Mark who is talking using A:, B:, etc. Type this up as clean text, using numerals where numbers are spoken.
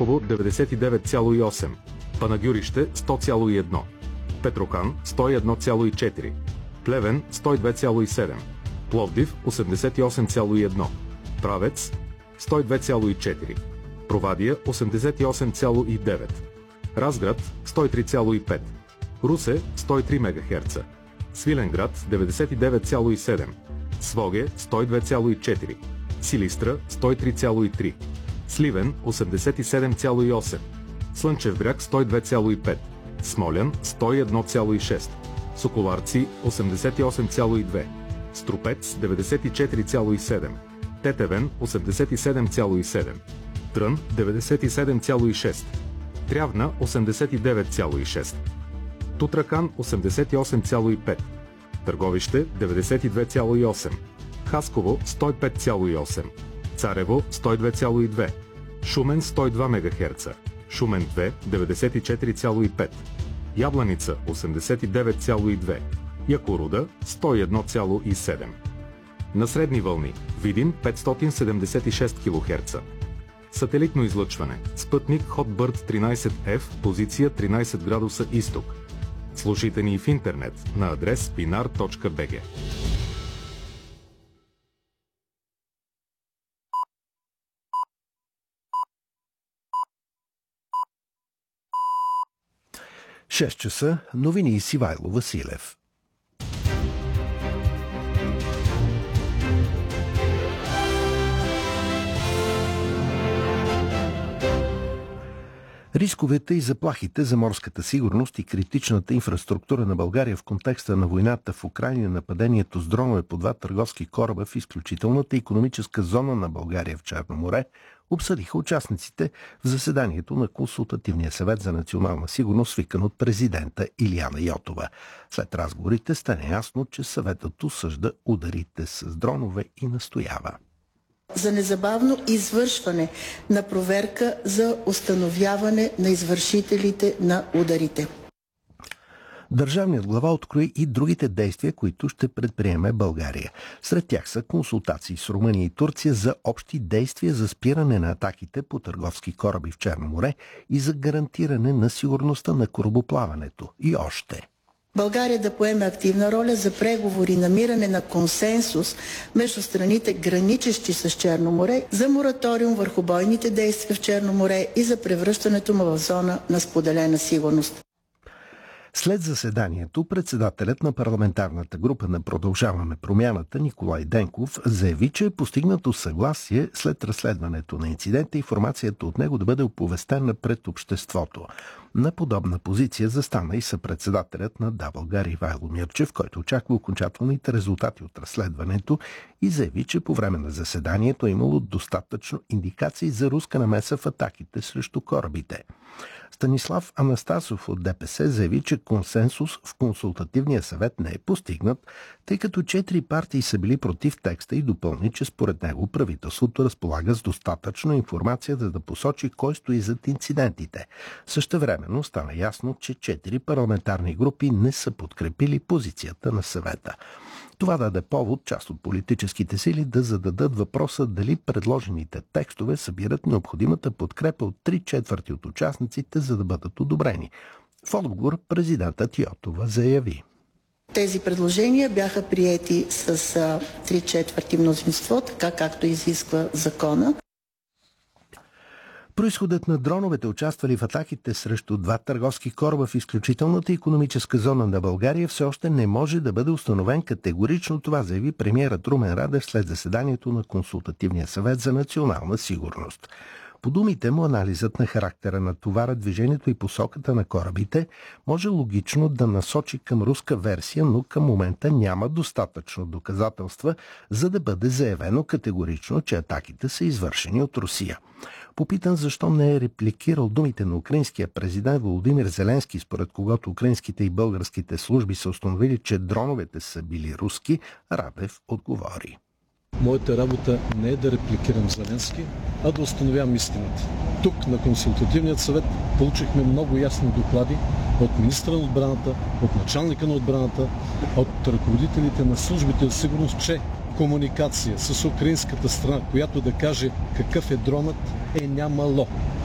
A: Оряхово 99,8, Панагюрище 100,1, Петрохан 101,4, Плевен 102,7, Пловдив 88,1, Правец 102,4, Провадия 88,9, Разград 103,5, Русе 103 МГц, Свиленград 99,7, Своге 102,4, Силистра 103,3, Сливен 87,8, Слънчев бряг 102,5, Смолян 101,6, Соколарци 88,2, Струпец 94,7, Тетевен 87,7, Трън 97,6, Трявна 89,6, Тутракан 88,5, Търговище 92,8, Хасково 105,8, Царево 102,2, Шумен 102 МГц, Шумен 2 94,5, Ябланица 89,2, Якоруда 101,7. На средни вълни Видин 576 кГц. Сателитно излъчване. Спътник Hotbird 13F, позиция 13 градуса изток. Слушайте ни в интернет на адрес pinar.bg.
B: Шест часа, новини с Ивайло Василев. Рисковете и заплахите за морската сигурност и критичната инфраструктура на България в контекста на войната в Украйна, нападението с дронове по два търговски кораба в изключителната икономическа зона на България в Черно море обсъдиха участниците в заседанието на Консултативния съвет за национална сигурност, свикан от президента Илияна Йотова. След разговорите стане ясно, че съветът осъжда ударите с дронове и настоява
C: за незабавно извършване на проверка за установяване на извършителите на ударите.
B: Държавният глава открои и другите действия, които ще предприеме България. Сред тях са консултации с Румъния и Турция за общи действия за спиране на атаките по търговски кораби в Черно море и за гарантиране на сигурността на корабоплаването. И още.
C: България да поеме активна роля за преговори и намиране на консенсус между страните, граничещи с Черно море, за мораториум върху бойните действия в Черно море и за превръщането му в зона на споделена сигурност.
B: След заседанието, председателят на парламентарната група на Продължаваме промяната Николай Денков заяви, че е постигнато съгласие след разследването на инцидента информацията от него да бъде оповестена пред обществото. На подобна позиция застана и съпредседателят на Да, България Ивайло Мирчев, който очаква окончателните резултати от разследването и заяви, че по време на заседанието е имало достатъчно индикации за руска намеса в атаките срещу корабите. Станислав Анастасов от ДПС заяви, че консенсус в консултативния съвет не е постигнат, тъй като 4 партии са били против текста и допълни, че според него правителството разполага с достатъчно информация да посочи кой стои зад инцидентите. Същевременно стана ясно, че 4 парламентарни групи не са подкрепили позицията на съвета. Това даде повод част от политическите сили да зададат въпроса дали предложените текстове събират необходимата подкрепа от 3/4 от участниците, за да бъдат одобрени. В отговор президентът Йотова заяви:
C: тези предложения бяха приети с 3/4 мнозинство, така както изисква закона.
B: Произходът на дроновете, участвали в атаките срещу 2 търговски кораба в изключителната икономическа зона на България, все още не може да бъде установен категорично. Това заяви премиерът Румен Радев след заседанието на Консултативния съвет за национална сигурност. По думите му, анализът на характера на товара, движението и посоката на корабите може логично да насочи към руска версия, но към момента няма достатъчно доказателства, за да бъде заявено категорично, че атаките са извършени от Русия. Попитан защо не е репликирал думите на украинския президент Володимир Зеленски, според когото украинските и българските служби са установили, че дроновете са били руски, Радев отговори:
D: моята работа не е да репликирам Зеленски, а да установявам истината. Тук на Консултативният съвет получихме много ясни доклади от министра на отбраната, от началника на отбраната, от ръководителите на службите за сигурност, че комуникация с украинската страна, която да каже какъв е дронът, е нямало.